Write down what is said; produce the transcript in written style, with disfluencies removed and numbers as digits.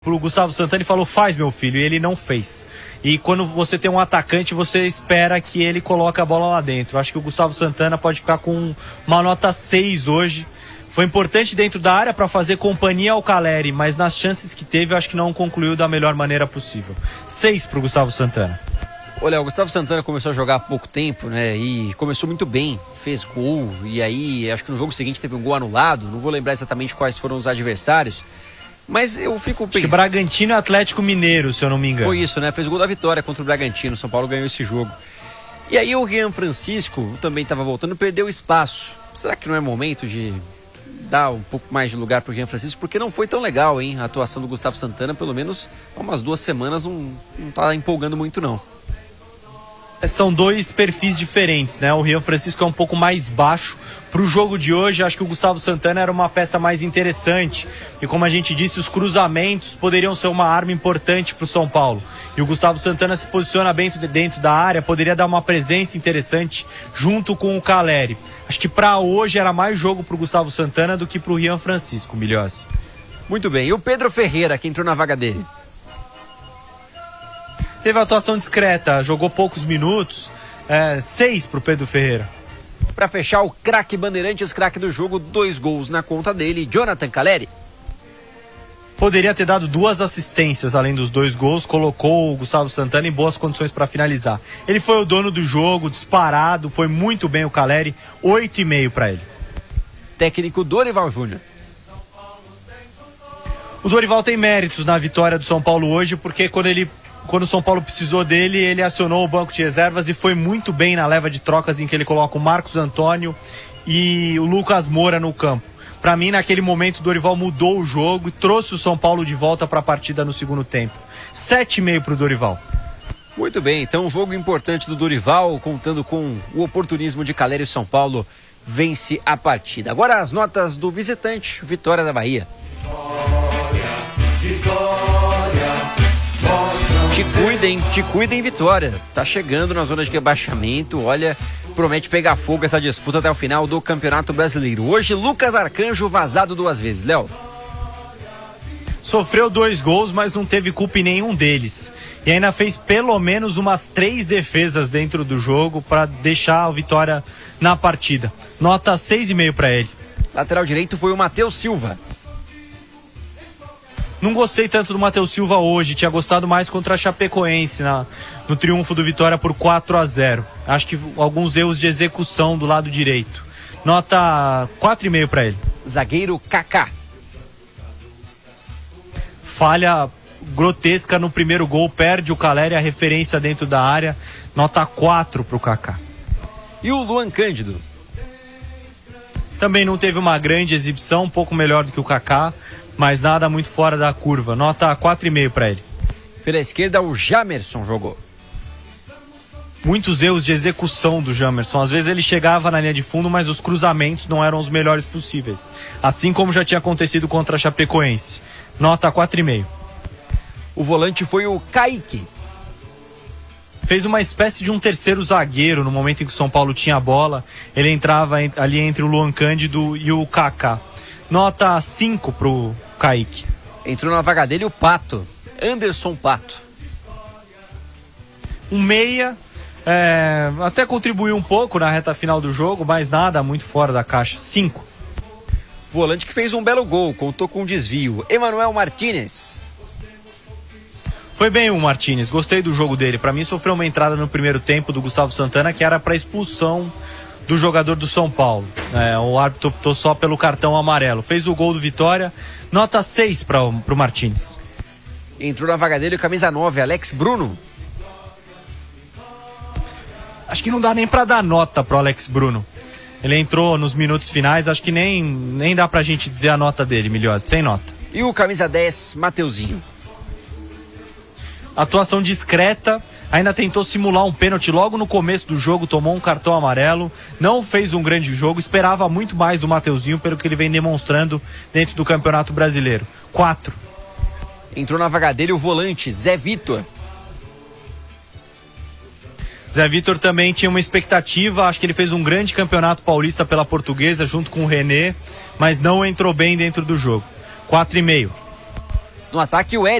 pro Gustavo Santana e falou: faz, meu filho, e ele não fez. E quando você tem um atacante, você espera que ele coloque a bola lá dentro. Acho que o Gustavo Santana pode ficar com uma nota 6 hoje. Foi importante dentro da área para fazer companhia ao Caleri, mas nas chances que teve, eu acho que não concluiu da melhor maneira possível. 6 pro Gustavo Santana. Olha, o Gustavo Santana começou a jogar há pouco tempo, né? E começou muito bem, fez gol. E aí, acho que no jogo seguinte teve um gol anulado. Não vou lembrar exatamente quais foram os adversários. Mas eu fico pensando... Acho que Bragantino e Atlético Mineiro, se eu não me engano. Foi isso, né? Fez o gol da vitória contra o Bragantino. São Paulo ganhou esse jogo. E aí o Rian Francisco também estava voltando, perdeu espaço. Será que não é momento de dar um pouco mais de lugar para o Rian Francisco? Porque não foi tão legal, hein? A atuação do Gustavo Santana, pelo menos há umas 2 semanas, não tá empolgando muito, não. São dois perfis diferentes, né? O Rian Francisco é um pouco mais baixo. Para o jogo de hoje, acho que o Gustavo Santana era uma peça mais interessante. E como a gente disse, os cruzamentos poderiam ser uma arma importante para o São Paulo. E o Gustavo Santana se posiciona bem dentro da área, poderia dar uma presença interessante junto com o Caleri. Acho que para hoje era mais jogo para o Gustavo Santana do que para o Rian Francisco, Milhões. Muito bem. E o Pedro Ferreira, que entrou na vaga dele? Teve atuação discreta, jogou poucos minutos. 6 pro Pedro Ferreira. Para fechar, o craque Bandeirantes, craque do jogo, 2 gols na conta dele, Jonathan Caleri. Poderia ter dado 2 assistências além dos 2 gols, colocou o Gustavo Santana em boas condições para finalizar. Ele foi o dono do jogo, disparado, foi muito bem o Caleri, 8,5 para ele. Técnico Dorival Júnior. O Dorival tem méritos na vitória do São Paulo hoje, porque quando o São Paulo precisou dele, ele acionou o banco de reservas e foi muito bem na leva de trocas em que ele coloca o Marcos Antônio e o Lucas Moura no campo. Para mim, naquele momento, o Dorival mudou o jogo e trouxe o São Paulo de volta para a partida no segundo tempo. 7,5 para o Dorival. Muito bem, então um jogo importante do Dorival, contando com o oportunismo de Caleri. O São Paulo vence a partida. Agora as notas do visitante, Vitória da Bahia. Te cuidem, Vitória. Tá chegando na zona de rebaixamento. Olha, promete pegar fogo essa disputa até o final do Campeonato Brasileiro. Hoje, Lucas Arcanjo vazado 2 vezes. Léo? Sofreu 2 gols, mas não teve culpa em nenhum deles. E ainda fez pelo menos umas 3 defesas dentro do jogo para deixar a Vitória na partida. Nota 6,5 para ele. Lateral direito foi o Matheus Silva. Não gostei tanto do Matheus Silva hoje, tinha gostado mais contra a Chapecoense no triunfo do Vitória por 4-0. Acho que alguns erros de execução do lado direito. Nota 4,5 para ele. Zagueiro Kaká. Falha grotesca no primeiro gol, perde o Caleri, a referência dentro da área. Nota 4 para o Kaká. E o Luan Cândido? Também não teve uma grande exibição, um pouco melhor do que o Kaká, mas nada muito fora da curva. Nota 4,5 para ele. Pela esquerda, o Jamerson jogou. Muitos erros de execução do Jamerson. Às vezes ele chegava na linha de fundo, mas os cruzamentos não eram os melhores possíveis. Assim como já tinha acontecido contra a Chapecoense. Nota 4,5. O volante foi o Kaique. Fez uma espécie de um terceiro zagueiro no momento em que o São Paulo tinha a bola. Ele entrava ali entre o Luan Cândido e o Kaká. Nota 5 pro Kaique. Entrou na vaga dele o Pato, Anderson Pato. Um meia, até contribuiu um pouco na reta final do jogo, mas nada muito fora da caixa. 5. Volante que fez um belo gol, contou com um desvio, Emanuel Martínez. Foi bem o Martínez, gostei do jogo dele. Para mim sofreu uma entrada no primeiro tempo do Gustavo Santana que era para expulsão do jogador do São Paulo. O árbitro optou só pelo cartão amarelo. Fez o gol do Vitória. Nota 6 pro Martínez. Entrou na vaga dele o camisa 9, Alex Bruno. Acho que não dá nem para dar nota pro Alex Bruno. Ele entrou nos minutos finais, acho que nem dá pra gente dizer a nota dele, Milhões, sem nota. E o camisa 10, Mateuzinho. Atuação discreta, ainda tentou simular um pênalti logo no começo do jogo, tomou um cartão amarelo, não fez um grande jogo, esperava muito mais do Mateuzinho pelo que ele vem demonstrando dentro do Campeonato Brasileiro. 4. Entrou na vaga dele o volante, Zé Vitor. Zé Vitor também tinha uma expectativa, acho que ele fez um grande campeonato paulista pela Portuguesa junto com o René, mas não entrou bem dentro do jogo. 4,5. No ataque, o